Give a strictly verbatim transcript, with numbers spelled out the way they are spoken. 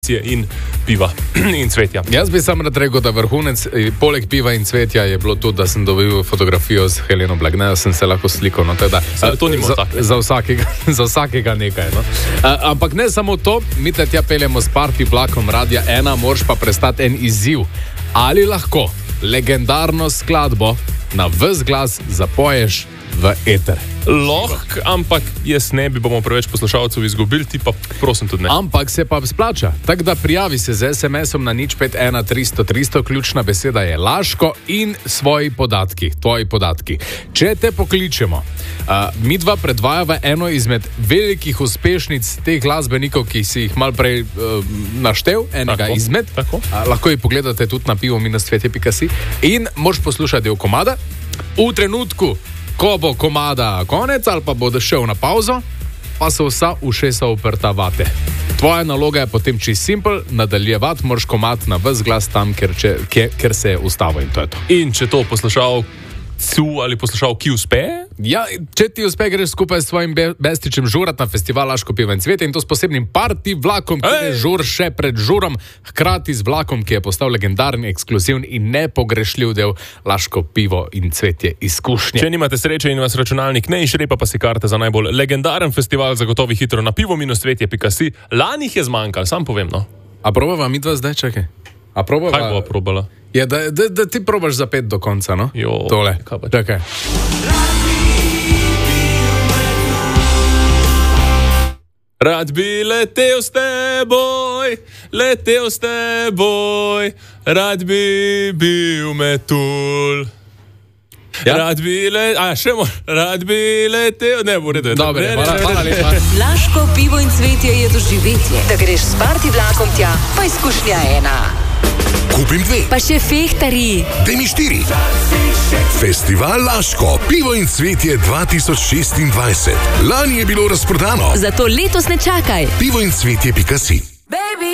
in piva in cvetja. Jaz bi sam rad rekel, da vrhunec, poleg piva in cvetja je bilo tudi, da sem dobil fotografijo z Heleno Blagne, sem se lahko slikal. No, teda, Zdaj, to nimo za, tako. Za vsakega, za vsakega nekaj. No. A, ampak ne samo to, mi te tja peljemo s party vlakom Radia ena, moraš pa prestati en izziv. Ali lahko legendarno skladbo na ves glas zapoješ v eter? Lahko, ampak jaz ne bi bomo preveč poslušalcev izgubili, ti pa prosim tudi ne. Ampak se pa splača. Tako da prijavi se z es em esom na nič pet ena tristo tristo, ključna beseda je Laško in svoji podatki, tvoji podatki. Če te pokličemo, uh, mi dva predvajava eno izmed velikih uspešnic teh glasbenikov, ki si jih mal prej uh, naštel, enega Tako, izmed. tako. Uh, lahko jih pogledate tudi na pivo minus cvetje pika si in moraš poslušati del komada. V trenutku, ko bo komada konec ali pa bodo šel na pauzo, pa so vsa ušesa uprta vate. Tvoja naloga je potem čisto simpel, nadaljevati moraš komad na ves glas tam, ker, če, ker, ker se je ustavil in to je to. In če to poslušal cu ali poslušal ki uspe? Ja, če ti uspe, greš skupaj s svojim be- bestičem žurat na festival Laško pivo in cvetje in to s posebnim party vlakom, ki je žur še pred žurom, hkrati z vlakom, ki je postal legendarni, ekskluzivni in nepogrešljiv del Laško pivo in cvetje izkušnje. Če nimate sreče in vas računalnik ne išrepa, pa si karte za najbolj legendaren festival zagotovi hitro na pivo minus cvetje pika si. Lani jih je zmanjkalo, sam povem, no. A probava mi dva zdaj, čakaj? A probava? Kaj bo probala? Ja, da, da, da ti probaš zapet do konca, no? Jo, tole. kaj pa- Čakaj. Rad bi letel s teboj, letel s teboj, rad bi bil metul. Ja? Rad bi letel, a še mor, rad bi letel, ne bo redo. Dobre, hvala, hvala lepa. Laško pivo in cvetje je doživetje. Da greš s party vlakom tja, pa izkušnja ena. Kupim dve, Pa še fehtari. daj mi štiri. Festival Laško, pivo in cvetje dva tisoč šestindvajset. Lani je bilo razprodano. Zato letos ne čakaj. pivo in cvetje pika si.